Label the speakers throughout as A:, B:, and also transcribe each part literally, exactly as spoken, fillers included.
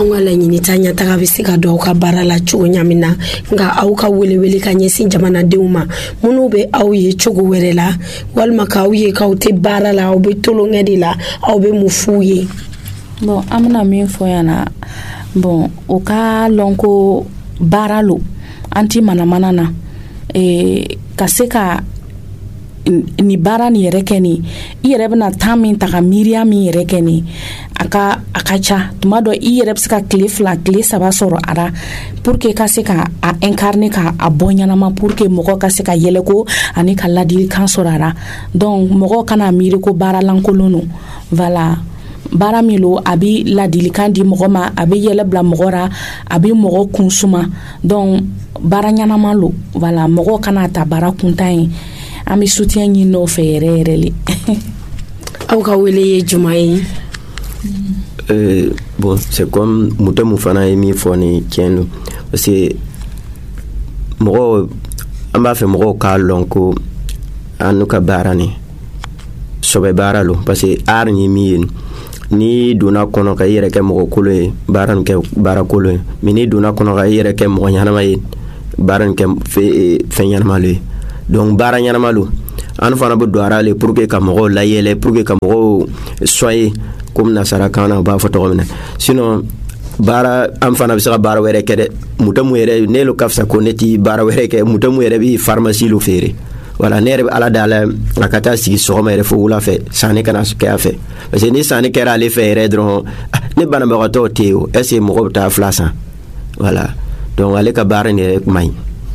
A: Anwa la nyini tanya taga bɛ se ka don aw ka baara la cogo ɲamin na nka aw ka welewele ka ɲɛsin jamanadenw ma minnu bɛ aw ye cogo wɛrɛ la walima k'aw ye k'aw tɛ baara la aw bɛ tolonkɛ de la aw bɛ mun f'u ye.
B: Bon an bɛna min fɔ yan na bon o ka lɔn ko baara lo an ti manamana na eh, ka se ka ni baara ni yɛrɛ kɛ ni i yɛrɛ bɛna temps min ta ka miiriya min yɛrɛ kɛ ni a ka a ka ca tuma dɔ i yɛrɛ bɛ se ka tile fila tile saba sɔrɔ a la pour que ka se ka a incarner ka a bɔ ɲanama pour que mɔgɔ ka se ka yɛlɛ ko ani ka ladilikan sɔrɔ a la donc mɔgɔ kana miiri ko baara lankolon no voilà baara min lo a bɛ ladilikan di mɔgɔ ma a bɛ yɛlɛ bila mɔgɔ ra a bɛ mɔgɔ kun suma donc baara ɲanama lo voilà mɔgɔ kana ta baara kuntan ye an bɛ soutien ɲini o fɛ yɛrɛ yɛrɛ le.
A: Aw ka wele ye juma ye.
C: Euh, bon, c'est comme muto mufana emi foni tienu parce que mɔgɔ an b'a fɛ mɔgɔw k'a lɔn ko an n'u ka baara ni sɔbɛ baara lo parce que art ni min ye ni donna kɔnɔ ka i yɛrɛ kɛ mɔgɔ kolo ye baara nin kɛ baara kolo ye mais ni donna kɔnɔ ka i yɛrɛ kɛ mɔgɔ ɲanama ye baara nin kɛ fɛn ɲanama lo ye donc baara ɲanama lo an fana bɛ don ara le pour que ka mɔgɔw layɛlɛ pour que ka mɔgɔw soigner comme nasara kan na b'a fɔ tɔgɔ min na sinon baara an fana bɛ se ka baara wɛrɛ kɛ dɛ mutamu yɛrɛ ne lo ka fisa ko ne ti baara wɛrɛ kɛ mutamu yɛrɛ bɛ pharmacie lo feere voilà ne yɛrɛ bɛ ala dala a ka taa sigi sɔgɔma yɛrɛ fo wula fɛ sanni kana kɛ a fɛ parce que ni sanni kɛra ale fɛ yɛrɛ dɔrɔn ne banabagatɔw tɛ yen o est ce que mɔgɔ bɛ taa fila san voilà donc ale ka baara nin yɛrɛ man ɲi.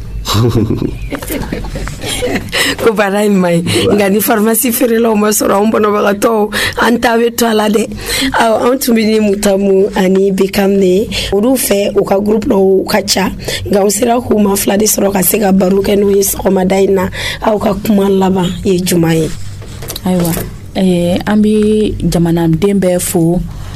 A: Ko baara in man ɲi nka ni pharmacie feerelaw ma sɔrɔ an banabagatɔw an ta bɛ to a la dɛ aw an tun bɛ ni Mutamu ani Bekam de olu fɛ u ka groupe dɔw ka ca nka u sera k'u ma fila de sɔrɔ ka se ka baro kɛ n'u ye sɔgɔmada in na aw ka kuma laban ye juma ye.
B: Ayiwa eh, an bɛ jamanaden bɛɛ fo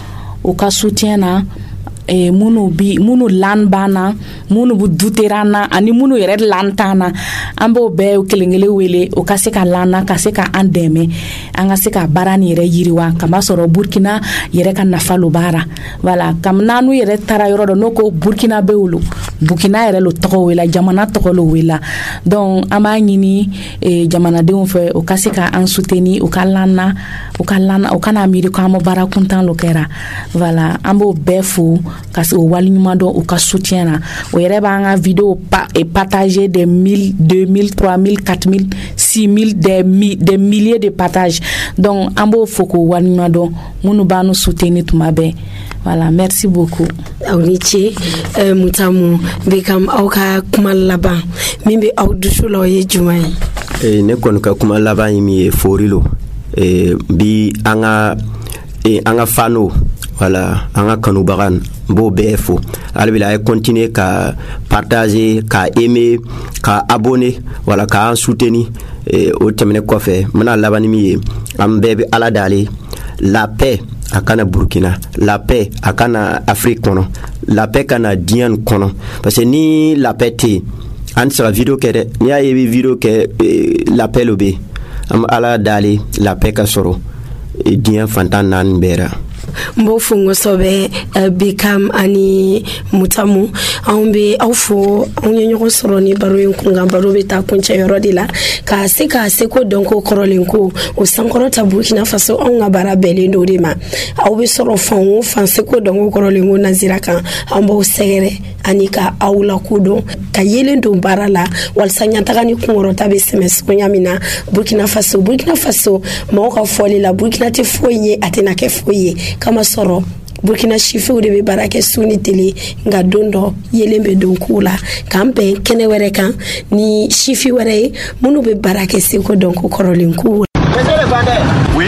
B: u ka soutien na eh, munu bi munu lan bana munu bu duterana ani munu yɛrɛ lan tana an b'o bɛɛ kelenkelen wele o ka se ka lana ka se ka an dɛmɛ an ka se ka baara ni yɛrɛ yiriwa kama sɔrɔ Burkina yɛrɛ ka nafa lo baara voilà kam nanu yɛrɛ tara yɔrɔ dɔ no ko Burkina be wolo Burkina yɛrɛ lo tɔgɔ wela jamana tɔgɔ lo wela donc an b'a ɲini eh, jamanadenw fɛ o ka se ka an soutenir o ka lana o ka lana o kana miiri ko an ma baara kuntan lo kɛra voilà an b'o bɛɛ fo ka se o wali ɲuman dɔn o ka soutien na o yɛrɛ b'an ka vidéo pa, et partager des mille deux mille trois mille quatre mille six mille des, mi, des milliers de partages donc an b'o fo k'o wali ɲuman dɔn minnu b'an soutenir tuma bɛɛ voilà merci beaucoup.
A: Aw ni ce euh, Mutamu Bekam aw ka kuma laban min bɛ aw dusu la o ye jumɛn ye.
C: Eh, ne kɔni ka kuma laban ye min ye fori lo eh, bi an ka eh, an ka fano voilà an ka kanubaga b'o bɛɛ fo alibila ay continuer ka partager ka aimer ka abonner voilà ka an soutenir eh, o tɛmɛnen kɔfɛ mana laban ni min ye an bɛɛ bɛ ala dale la paix a kana Burkina la paix a kana Afrique kɔnɔ la paix kana diɲɛ kɔnɔ parce que ni la paix tɛ an sera vidéo kɛ dɛ ni y'a ye bɛ vidéo kɛ eh, la paix lo bɛ an ala dale la paix ka sɔrɔ eh, diɲɛ fantan naani bɛɛ ra.
A: Mbo fungo sobe uh, Bekam ani Mutamu an be aw fo an ye ɲɔgɔn sɔrɔ ni baro in kun kan baro bɛ taa kuncɛ yɔrɔ de la ka se ka se ko dɔn ko kɔrɔlen ko o sankɔrɔ ta Burkina Faso an ka baara bɛɛlen do de ma aw bɛ sɔrɔ fan o fan se ko dɔn ko kɔrɔlen ko nazira kan an b'o sɛgɛrɛ ani ka aw la kodɔn ka yelen don baara la walasa ɲataga ni kunkɔrɔta bɛ sɛmɛ sogoya min na Burkina Faso Burkina Faso mɔgɔw ka fɔli la Burkina tɛ foyi ye a tɛna kɛ foyi ye kama sɔrɔ Burkina sifiw de bɛ baara kɛ su ni tele nka don dɔ yelen bɛ don k'u la k'an bɛn kɛnɛ wɛrɛ kan ni sifi wɛrɛ ye minnu bɛ baara kɛ seko dɔn ko kɔrɔlen k'u.
D: Monsieur le vendeur. Oui.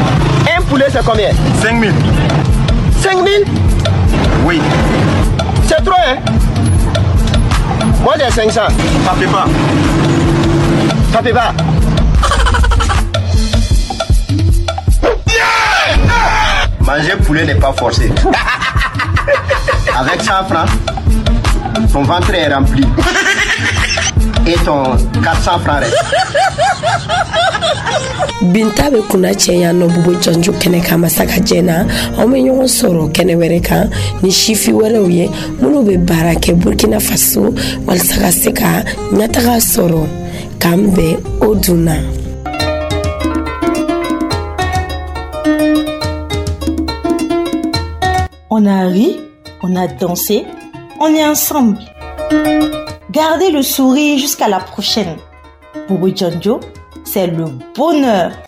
D: Un poulet c'est combien? cinq mille. cinq mille? Oui. C'est trop hein? Moi j'ai cinq cents. Ça fait pas. Ça fait pas. Manger poulet n'est pas forcé. Avec cent francs, son ventre est rempli. Et ton quatre cents francs reste.
A: Binta be kuna cɛya nɔ Bobo Janjo kɛnɛ kan masaka jɛna an bɛ ɲɔgɔn sɔrɔ kɛnɛ wɛrɛ kan ni sifi wɛrɛw ye minnu bɛ baara kɛ Burkina Faso walasa ka se ka ɲɛtaga sɔrɔ k'an bɛn o dunna.
E: On a ri, on a dansé, on est ensemble. Gardez le sourire jusqu'à la prochaine. Bobo Janjo, c'est le bonheur.